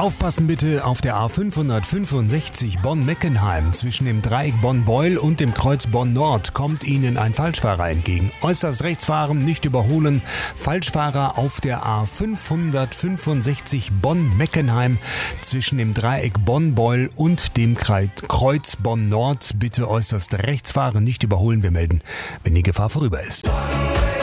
Aufpassen bitte auf der A565 Bonn-Meckenheim. Zwischen dem Dreieck Bonn-Beul und dem Kreuz Bonn-Nord kommt Ihnen ein Falschfahrer entgegen. Äußerst rechts fahren, nicht überholen. Falschfahrer auf der A565 Bonn-Meckenheim. Zwischen dem Dreieck Bonn-Beul und dem Kreuz Bonn-Nord bitte äußerst rechts fahren, nicht überholen. Wir melden, wenn die Gefahr vorüber ist.